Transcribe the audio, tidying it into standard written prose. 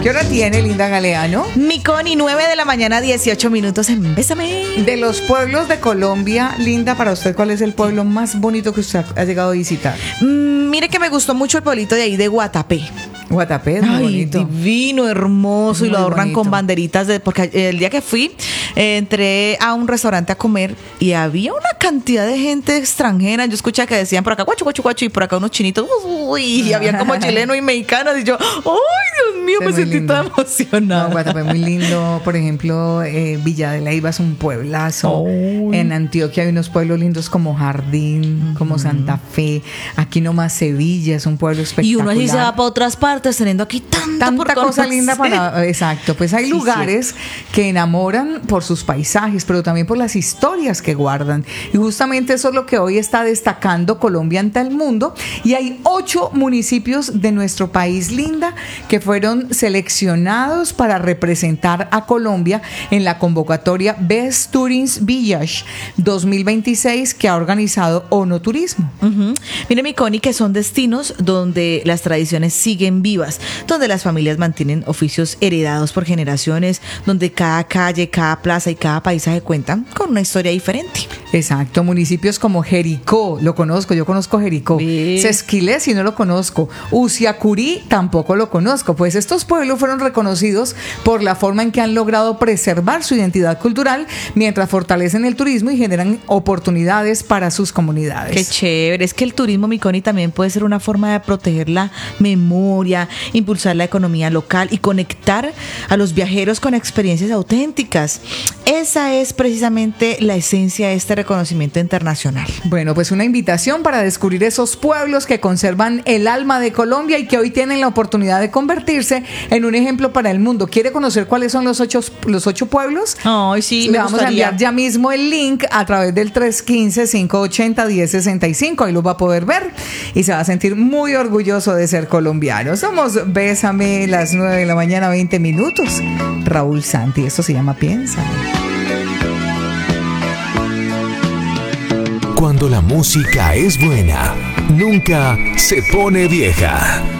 ¿Qué hora tiene, Linda Galeano? Mi Connie, 9 de la mañana, 18 minutos en Bésame. De los pueblos de Colombia, Linda, para usted, ¿cuál es el pueblo más bonito que usted ha llegado a visitar? Mire que me gustó mucho el pueblito de ahí de Guatapé. Guatapé, es muy bonito. Divino, hermoso, Muy y lo adornan bonito. con banderitas porque el día que fui entré a un restaurante a comer y había una cantidad de gente extranjera. Yo escuchaba que decían por acá guachu, guachu, guachu, y por acá unos chinitos, y había como chilenos y mexicanos, y yo, ¡ay, Dios mío! Es Me muy sentí lindo. tan emocionada. No, Guatapé muy lindo. Por ejemplo, Villa de Leyva es un pueblazo. En Antioquia hay unos pueblos lindos como Jardín, como Santa Fe. Aquí nomás Sevilla es un pueblo Y espectacular. uno así se va para otras partes teniendo aquí tanta Tanta cosa linda para... Exacto, pues hay Sí, lugares que enamoran por sus paisajes, pero también por las historias que guardan. Y justamente eso es lo que hoy está destacando Colombia ante el mundo. Y hay 8 municipios de nuestro país, Linda, que fueron seleccionados para representar a Colombia en la convocatoria Best Tourist Village 2026 que ha organizado ONO Turismo. Mire, mi Connie, que son destinos donde las tradiciones siguen vivas, donde las familias mantienen oficios heredados por generaciones, donde cada calle, cada plaza y cada paisaje cuentan con una historia diferente. Exacto, municipios como Jericó, lo conozco, yo conozco Jericó. Ve. Sesquilé, si no lo conozco. Uciacurí, tampoco lo conozco. Pues estos pueblos fueron reconocidos por la forma en que han logrado preservar su identidad cultural mientras fortalecen el turismo y generan oportunidades para sus comunidades. Qué chévere, es que el turismo, mi Connie, también puede ser una forma de proteger la memoria, impulsar la economía local y conectar a los viajeros con experiencias auténticas. Esa es precisamente la esencia de este reconocimiento internacional. Bueno, pues una invitación para descubrir esos pueblos que conservan el alma de Colombia y que hoy tienen la oportunidad de convertirse en un ejemplo para el mundo. ¿Quiere conocer cuáles son los ocho pueblos? Ay, sí, Le me vamos gustaría. a enviar ya mismo el link a través del 315-580-1065. Ahí lo va a poder ver y se va a sentir muy orgulloso de ser colombiano. Somos Bésame, las 9 de la mañana, 20 minutos. Raúl Santi, esto se llama Piensa. Cuando la música es buena, nunca se pone vieja.